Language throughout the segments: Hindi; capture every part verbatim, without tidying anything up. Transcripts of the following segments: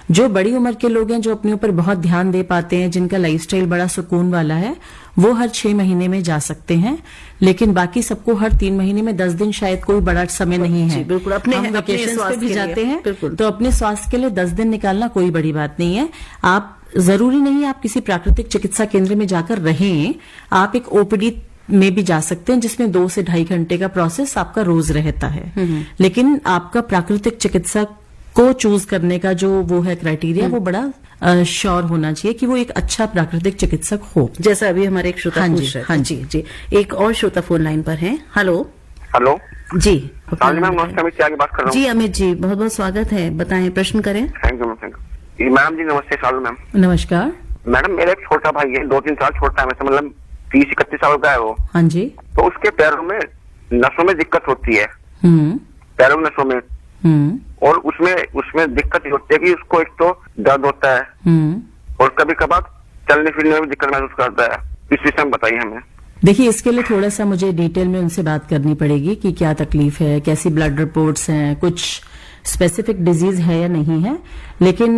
जो बड़ी उम्र के लोग हैं, जो अपने ऊपर बहुत ध्यान दे पाते हैं, जिनका लाइफस्टाइल बड़ा सुकून वाला है, वो हर छह महीने में जा सकते हैं। लेकिन बाकी सबको हर तीन महीने में दस दिन शायद कोई बड़ा समय नहीं है। बिल्कुल, अपने हम वेकेशन पे भी जाते हैं, तो अपने स्वास्थ्य के लिए दस दिन निकालना कोई बड़ी बात नहीं है। आप जरूरी नहीं आप किसी प्राकृतिक चिकित्सा केंद्र में जाकर रहें, आप एक ओपीडी में भी जा सकते हैं, जिसमें दो से ढाई घंटे का प्रोसेस आपका रोज रहता है। लेकिन आपका प्राकृतिक चिकित्सक को चूज करने का जो वो है क्राइटेरिया, वो बड़ा श्योर होना चाहिए कि वो एक अच्छा प्राकृतिक चिकित्सक हो। जैसा अभी हमारे एक श्रोता पूछ रहे हैं। हाँ जी जी, एक और श्रोता फोन लाइन पर हैं। हेलो हेलो जी, मैम नमस्ते, अमित जी बात कर रहा हूँ। जी अमित जी, बहुत बहुत स्वागत है, बताएं, प्रश्न करें। Thank you ma'am, thank you madam जी। नमस्ते शालू मैम। नमस्कार मैडम, मेरा एक छोटा भाई है, दो तीन साल छोटा है, वैसे मतलब तीस इकतीस साल का है वो। हाँ जी। तो उसके पैरों में नसों में दिक्कत होती है, हम्म पैरों में नसों में, हम्म और उसमें उसमें दिक्कत होती है कि उसको एक तो दर्द होता है, हम्म और कभी कभार चलने फिरने में भी दिक्कत महसूस करता है। इस विषय में बताइए हमें। देखिए, इसके लिए थोड़ा सा मुझे डिटेल में उनसे बात करनी पड़ेगी कि क्या तकलीफ है, कैसी ब्लड रिपोर्ट्स हैं, कुछ स्पेसिफिक डिजीज है या नहीं है। लेकिन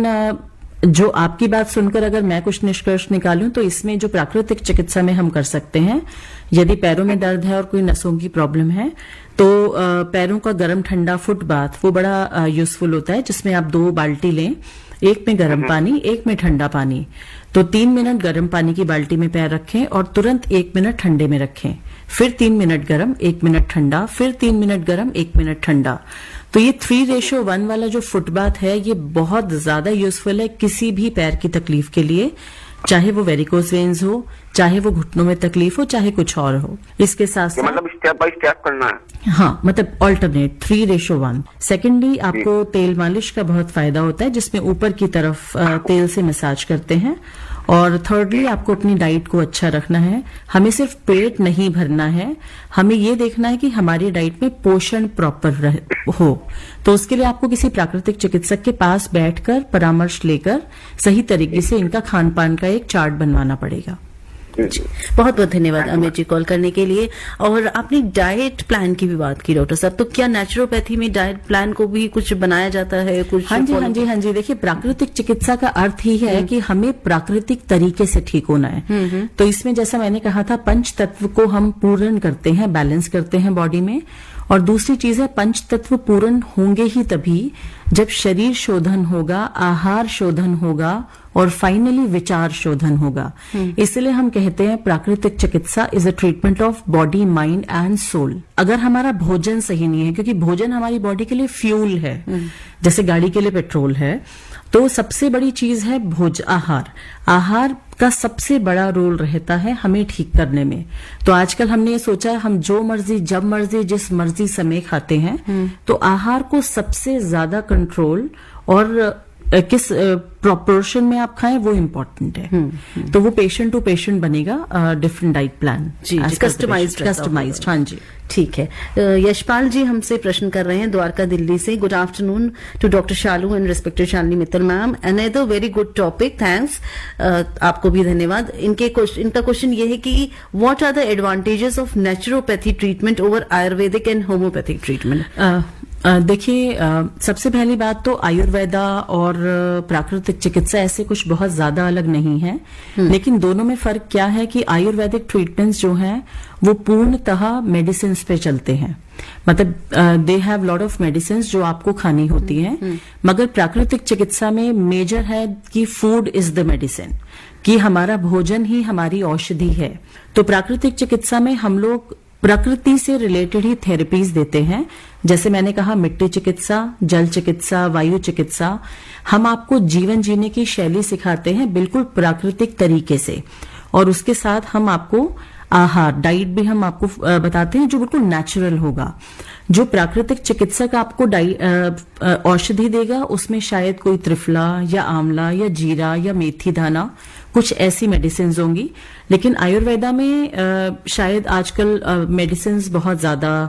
जो आपकी बात सुनकर अगर मैं कुछ निष्कर्ष निकालूं, तो इसमें जो प्राकृतिक चिकित्सा में हम कर सकते हैं, यदि पैरों में दर्द है और कोई नसों की प्रॉब्लम है, तो पैरों का गर्म ठंडा फुट बाथ वो बड़ा यूजफुल होता है, जिसमें आप दो बाल्टी लें, एक में गर्म पानी, एक में ठंडा पानी। तो तीन मिनट गर्म पानी की बाल्टी में पैर रखें और तुरंत एक मिनट ठंडे में रखें, फिर तीन मिनट गर्म, एक मिनट ठंडा, फिर तीन मिनट गर्म, एक मिनट ठंडा। तो ये थ्री रेशो वन वाला जो फुटबाथ है, ये बहुत ज्यादा यूजफुल है किसी भी पैर की तकलीफ के लिए, चाहे वो वेरिकोस वेन्स हो, चाहे वो घुटनों में तकलीफ हो, चाहे कुछ और हो। इसके साथ साथ मतलब स्टेप बाय स्टेप करना है। हाँ, मतलब alternate, three ratio one. Secondly, आपको तेल मालिश का बहुत फायदा होता है, जिसमें ऊपर की तरफ तेल से मसाज करते हैं। और थर्डली, आपको अपनी डाइट को अच्छा रखना है। हमें सिर्फ पेट नहीं भरना है, हमें ये देखना है कि हमारी डाइट में पोषण प्रॉपर हो। तो उसके लिए आपको किसी प्राकृतिक चिकित्सक के पास बैठकर परामर्श लेकर सही तरीके से इनका खान पान का एक चार्ट बनवाना पड़ेगा। जी, बहुत बहुत धन्यवाद अमित जी कॉल करने के लिए। और आपने डाइट प्लान की भी बात की डॉक्टर साहब, तो क्या नेचुरोपैथी में डाइट प्लान को भी कुछ बनाया जाता है कुछ? हाँ जी हाँ जी हाँ जी देखिए, प्राकृतिक चिकित्सा का अर्थ ही है कि हमें प्राकृतिक तरीके से ठीक होना है। तो इसमें जैसा मैंने कहा था, पंच तत्व को हम पूर्ण करते हैं, बैलेंस करते हैं बॉडी में। और दूसरी चीज है, पंच तत्व पूर्ण होंगे ही तभी जब शरीर शोधन होगा, आहार शोधन होगा और फाइनली विचार शोधन होगा। इसलिए हम कहते हैं प्राकृतिक चिकित्सा is a treatment of body, mind and soul. अगर हमारा भोजन सही नहीं है, क्योंकि भोजन हमारी बॉडी के लिए फ्यूल है, जैसे गाड़ी के लिए पेट्रोल है, तो सबसे बड़ी चीज है भोज आहार। आहार का सबसे बड़ा रोल रहता है हमें ठीक करने में। तो आजकल हमने ये सोचा है हम जो मर्जी, जब मर्जी, जिस मर्जी समय खाते हैं, तो आहार को सबसे ज्यादा कंट्रोल और किस प्रोपोर्शन में आप खाएं वो इम्पोर्टेंट है। तो वो पेशेंट टू पेशेंट बनेगा, different diet plan, customised customised. हाँ जी, ठीक है। यशपाल जी हमसे प्रश्न कर रहे हैं द्वारका दिल्ली से। Good afternoon to doctor Shalu and respected Shalini Mittal ma'am, another very good topic, thanks. आपको भी धन्यवाद। इनके इनका क्वेश्चन ये है कि what are the advantages of naturopathy treatment over Ayurvedic and homeopathic treatment? देखिए, सबसे पहली बात तो आयुर्वेदा और प्राकृतिक चिकित्सा ऐसे कुछ बहुत ज्यादा अलग नहीं है, लेकिन दोनों में फर्क क्या है कि आयुर्वेदिक ट्रीटमेंट्स जो हैं वो पूर्णतः मेडिसिन पे चलते हैं। मतलब they have lot of medicine जो आपको खानी होती हैं, मगर प्राकृतिक चिकित्सा में मेजर है कि फूड इज द मेडिसिन, कि हमारा भोजन ही हमारी औषधि है। तो प्राकृतिक चिकित्सा में हम लोग प्रकृति से रिलेटेड ही थेरेपीज देते हैं। जैसे मैंने कहा, मिट्टी चिकित्सा, जल चिकित्सा, वायु चिकित्सा। हम आपको जीवन जीने की शैली सिखाते हैं बिल्कुल प्राकृतिक तरीके से, और उसके साथ हम आपको आहार, डाइट भी हम आपको बताते हैं जो बिल्कुल नेचुरल होगा। जो प्राकृतिक चिकित्सक आपको औषधि देगा उसमें शायद कोई त्रिफला या आंवला या जीरा या मेथी दाना, कुछ ऐसी मेडिसिन होंगी। लेकिन आयुर्वेदा में आ, शायद आजकल मेडिसिन बहुत ज्यादा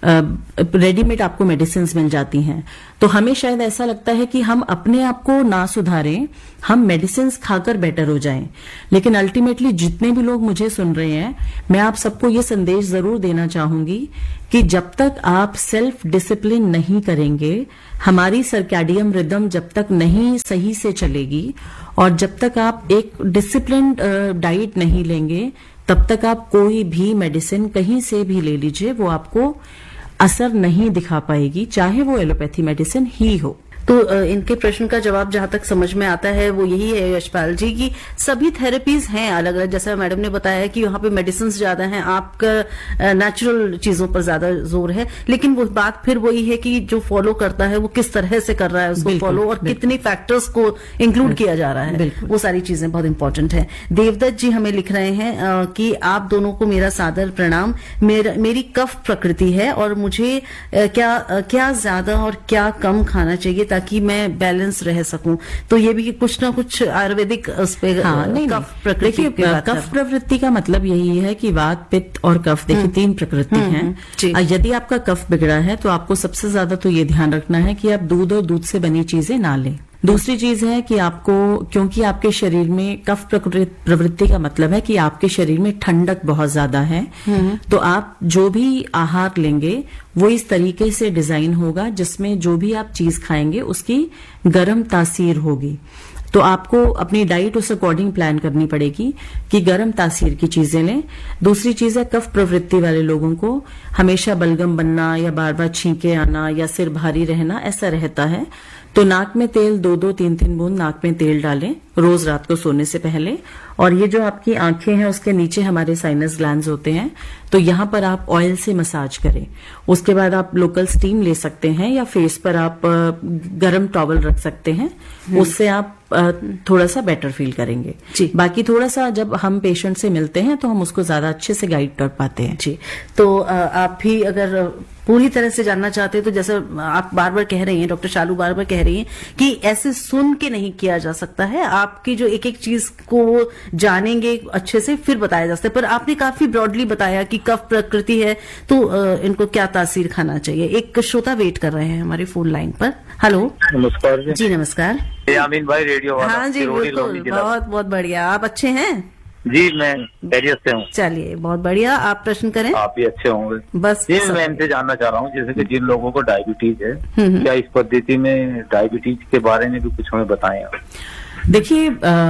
रेडीमेड आपको मेडिसिन मिल जाती हैं। तो हमें शायद ऐसा लगता है कि हम अपने आप को ना सुधारें, हम मेडिसिन खाकर बेटर हो जाएं। लेकिन अल्टीमेटली जितने भी लोग मुझे सुन रहे हैं, मैं आप सबको ये संदेश जरूर देना चाहूंगी कि जब तक आप सेल्फ डिसिप्लिन नहीं करेंगे, हमारी सर्कैडियम रिदम जब तक नहीं सही से चलेगी और जब तक आप एक डिसिप्लिन डाइट नहीं लेंगे, तब तक आप कोई भी मेडिसिन कहीं से भी ले लीजिए, वो आपको असर नहीं दिखा पाएगी, चाहे वो एलोपैथी मेडिसिन ही हो। तो इनके प्रश्न का जवाब जहां तक समझ में आता है वो यही है यशपाल जी कि सभी थेरेपीज हैं अलग अलग, जैसा मैडम ने बताया कि वहां पे मेडिसिन ज्यादा हैं, आपका नेचुरल चीजों पर ज्यादा जोर है, लेकिन वो बात फिर वही है कि जो फॉलो करता है वो किस तरह से कर रहा है उसको फॉलो, और कितने फैक्टर्स को इंक्लूड किया जा रहा है, वो सारी चीजें बहुत इंपॉर्टेंट है। देवदत्त जी हमें लिख रहे हैं कि आप दोनों को मेरा सादर प्रणाम, मेरा मेरी कफ प्रकृति है और मुझे क्या क्या ज्यादा और क्या कम खाना चाहिए ताकि मैं बैलेंस रह सकूं। तो ये भी कुछ ना कुछ आयुर्वेदिक उस पे हाँ, नहीं, कफ प्रकृति, कफ प्रवृत्ति का मतलब यही है कि वात, पित्त और कफ, देखिए तीन प्रकृति हैं। यदि आपका कफ बिगड़ा है तो आपको सबसे ज्यादा तो ये ध्यान रखना है कि आप दूध और दूध से बनी चीजें ना लें। दूसरी चीज है कि आपको, क्योंकि आपके शरीर में कफ प्रवृत्ति का मतलब है कि आपके शरीर में ठंडक बहुत ज्यादा है, तो आप जो भी आहार लेंगे वो इस तरीके से डिजाइन होगा जिसमें जो भी आप चीज खाएंगे उसकी गर्म तासीर होगी। तो आपको अपनी डाइट उस अकॉर्डिंग प्लान करनी पड़ेगी कि गर्म तासीर की चीजें लें। दूसरी चीज है कफ प्रवृत्ति वाले लोगों को हमेशा बलगम बनना या बार बार छींके आना या सिर भारी रहना ऐसा रहता है, तो नाक में तेल दो दो तीन तीन बूंद नाक में तेल डालें रोज रात को सोने से पहले। और ये जो आपकी आंखें हैं उसके नीचे हमारे साइनस ग्लैंड्स होते हैं, तो यहाँ पर आप ऑयल से मसाज करें। उसके बाद आप लोकल स्टीम ले सकते हैं या फेस पर आप गर्म टॉवल रख सकते हैं, उससे आप थोड़ा सा बेटर फील करेंगे जी। बाकी थोड़ा सा जब हम पेशेंट से मिलते हैं तो हम उसको ज्यादा अच्छे से गाइड कर पाते हैं जी। तो आप भी अगर पूरी तरह से जानना चाहते हैं तो जैसा आप बार बार कह रही हैं, डॉक्टर शालू बार बार कह रही हैं कि ऐसे सुन के नहीं किया जा सकता है, आपकी जो एक एक चीज को जानेंगे अच्छे से फिर बताया जा सकता है। पर आपने काफी ब्रॉडली बताया कि कफ प्रकृति है तो इनको क्या तासीर खाना चाहिए। एक श्रोता वेट कर रहे हैं हमारे फोन लाइन पर। हेलो, नमस्कार जी। जी नमस्कार। अमीन भाई रेडियो वाला। हाँ जी बिल्कुल, बहुत बहुत बढ़िया। आप अच्छे हैं? जी मैं खैरियत से हूँ। चलिए बहुत बढ़िया, आप प्रश्न करें। आप भी अच्छे होंगे। बस जी मैं इनसे जानना चाह रहा हूँ जैसे कि जिन लोगों को डायबिटीज है, क्या इस पद्धति में डायबिटीज के बारे में भी कुछ हमें बताएं आप। देखिए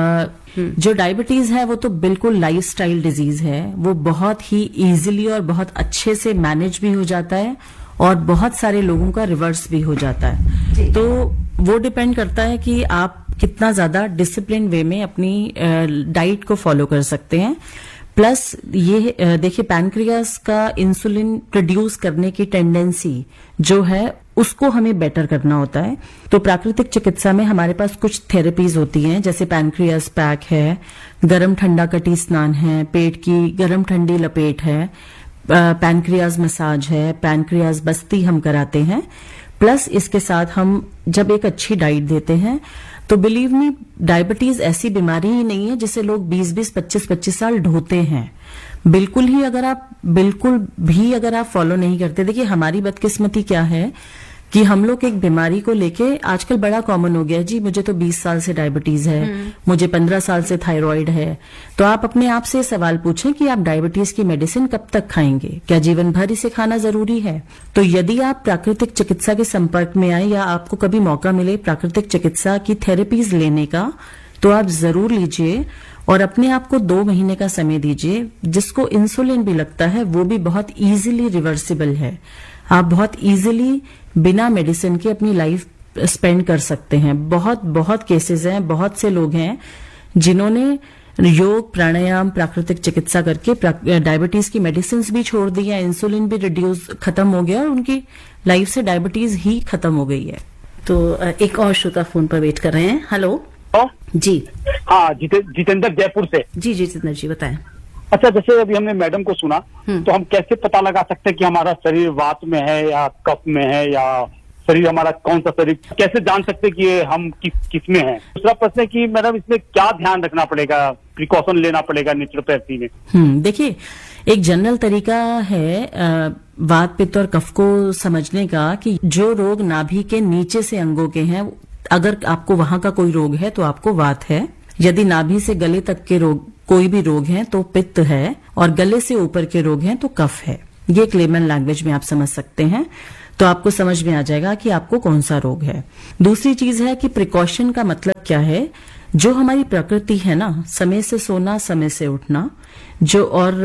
जो डायबिटीज है वो तो बिल्कुल लाइफस्टाइल डिजीज है, वो बहुत ही इजीली और बहुत अच्छे से मैनेज भी हो जाता है और बहुत सारे लोगों का रिवर्स भी हो जाता है। तो वो डिपेंड करता है कि आप कितना ज्यादा डिसिप्लिन वे में अपनी डाइट को फॉलो कर सकते हैं। प्लस ये देखिए पैनक्रियास का इंसुलिन प्रोड्यूस करने की टेंडेंसी जो है उसको हमें बेटर करना होता है। तो प्राकृतिक चिकित्सा में हमारे पास कुछ थेरेपीज होती हैं, जैसे पैनक्रियास पैक है, गरम ठंडा कटी स्नान है, पेट की गरम ठंडी लपेट है, पैनक्रियास मसाज है, पैनक्रियास बस्ती हम कराते हैं। प्लस इसके साथ हम जब एक अच्छी डाइट देते हैं तो बिलीव मी डायबिटीज ऐसी बीमारी ही नहीं है जिसे लोग बीस बीस पच्चीस पच्चीस साल ढोते हैं। बिल्कुल ही अगर आप बिल्कुल भी अगर आप फॉलो नहीं करते, देखिए हमारी बदकिस्मती क्या है कि हम लोग एक बीमारी को लेके आजकल बड़ा कॉमन हो गया है, जी मुझे तो बीस साल से डायबिटीज है, मुझे पंद्रह साल से थायराइड है। तो आप अपने आप से सवाल पूछें कि आप डायबिटीज की मेडिसिन कब तक खाएंगे, क्या जीवन भर इसे खाना जरूरी है। तो यदि आप प्राकृतिक चिकित्सा के संपर्क में आए या आपको कभी मौका मिले प्राकृतिक चिकित्सा की थेरेपीज लेने का, तो आप जरूर लीजिए और अपने आप को दो महीने का समय दीजिए। जिसको इंसुलिन भी लगता है वो भी बहुत इजीली रिवर्सिबल है, आप बहुत इजीली बिना मेडिसिन के अपनी लाइफ स्पेंड कर सकते हैं। बहुत बहुत केसेस हैं, बहुत से लोग हैं जिन्होंने योग, प्राणायाम, प्राकृतिक चिकित्सा करके डायबिटीज की मेडिसिन भी छोड़ दी है, इंसुलिन भी रिड्यूस खत्म हो गया और उनकी लाइफ से डायबिटीज ही खत्म हो गई है। तो एक और श्रोता फोन पर वेट कर रहे हैं। हेलो जी। हाँ जितेंद्र जयपुर से। जी जी जितेंद्र जी बताएं। अच्छा, जैसे अभी हमने मैडम को सुना तो हम कैसे पता लगा सकते हैं कि हमारा शरीर वात में है या कफ में है या शरीर हमारा कौन सा शरीर, कैसे जान सकते कि ये हम किस किस में है। दूसरा प्रश्न है कि मैडम इसमें क्या ध्यान रखना पड़ेगा, प्रिकॉशन लेना पड़ेगा नेचुरोपैथी में। हम्म देखिए एक जनरल तरीका है अ, वात पित्त और कफ को समझने का कि जो रोग नाभि के नीचे से अंगों के हैं, अगर आपको वहां का कोई रोग है तो आपको वात है। यदि नाभि से गले तक के रोग कोई भी रोग हैं तो पित्त है, और गले से ऊपर के रोग हैं तो कफ है। ये एक लेमन लैंग्वेज में आप समझ सकते हैं, तो आपको समझ में आ जाएगा कि आपको कौन सा रोग है। दूसरी चीज है कि प्रिकॉशन का मतलब क्या है। जो हमारी प्रकृति है ना, समय से सोना, समय से उठना, जो और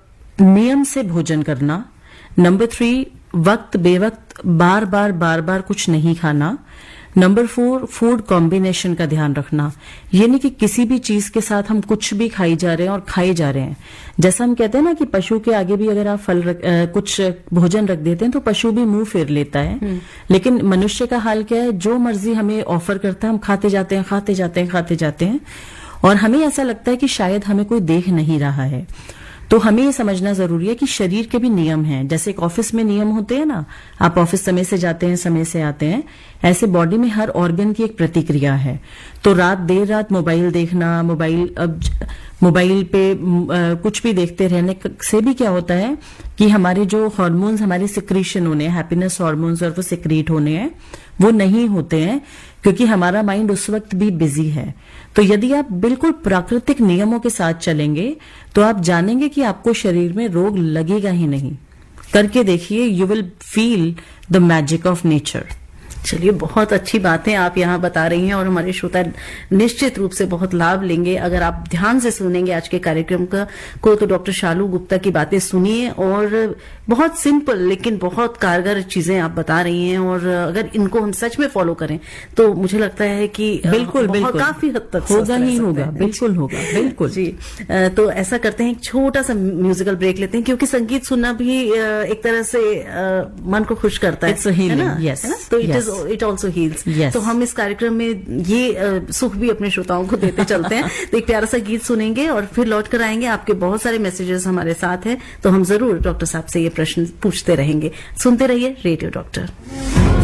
नियम से भोजन करना। नंबर थ्री, वक्त बेवक्त बार बार बार बार कुछ नहीं खाना। नंबर फोर, फूड कॉम्बिनेशन का ध्यान रखना। ये नहीं कि किसी भी चीज के साथ हम कुछ भी खाई जा रहे हैं और खाए जा रहे हैं। जैसा हम कहते हैं ना कि पशु के आगे भी अगर आप फल रख, आ, कुछ भोजन रख देते हैं तो पशु भी मुंह फेर लेता है। लेकिन मनुष्य का हाल क्या है, जो मर्जी हमें ऑफर करता है हम खाते जाते हैं, खाते जाते हैं, खाते जाते हैं, और हमें ऐसा लगता है कि शायद हमें कोई देख नहीं रहा है। तो हमें ये समझना जरूरी है कि शरीर के भी नियम हैं। जैसे एक ऑफिस में नियम होते हैं ना, आप ऑफिस समय से जाते हैं, समय से आते हैं, ऐसे बॉडी में हर ऑर्गन की एक प्रतिक्रिया है। तो रात देर रात मोबाइल देखना, मोबाइल अब मोबाइल पे आ, कुछ भी देखते रहने से भी क्या होता है कि हमारे जो हार्मोन्स, हमारे सिक्रीशन होने, हैप्पीनेस हार्मोन्स और वो सिक्रीट होने हैं, वो नहीं होते हैं, क्योंकि हमारा माइंड उस वक्त भी बिजी है। तो यदि आप बिल्कुल प्राकृतिक नियमों के साथ चलेंगे तो आप जानेंगे कि आपको शरीर में रोग लगेगा ही नहीं। करके देखिए, you will feel the magic of nature. चलिए, बहुत अच्छी बातें आप यहाँ बता रही हैं और हमारे श्रोता निश्चित रूप से बहुत लाभ लेंगे अगर आप ध्यान से सुनेंगे आज के कार्यक्रम का को। तो डॉक्टर शालू गुप्ता की बातें सुनिए, और बहुत सिंपल लेकिन बहुत कारगर चीजें आप बता रही हैं, और अगर इनको हम सच में फॉलो करें तो मुझे लगता है कि बिल्कुल बिल्कुल काफी हद तक होगा ही होगा। बिल्कुल होगा, बिल्कुल जी। तो ऐसा करते हैं, एक छोटा सा म्यूजिकल ब्रेक लेते हैं, क्योंकि संगीत सुनना भी एक तरह से मन को खुश करता है, है ना? yes, तो it is yes. It also heels. Yes. तो हम इस कार्यक्रम में ये uh, सुख भी अपने श्रोताओं को देते चलते हैं। तो एक प्यारा सा गीत सुनेंगे और फिर लौट कर आएंगे। आपके बहुत सारे मैसेजेस हमारे साथ हैं, तो हम जरूर डॉक्टर साहब से ये प्रश्न पूछते रहेंगे। सुनते रहिए रेडियो डॉक्टर।